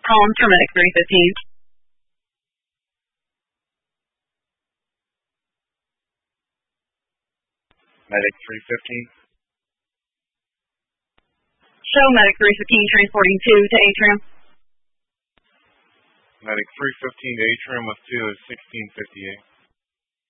Calm for Medic 315. Medic 315. Show Medic 315 transporting 2 to Atrium. Medic 315 to Atrium with 2 is 1658.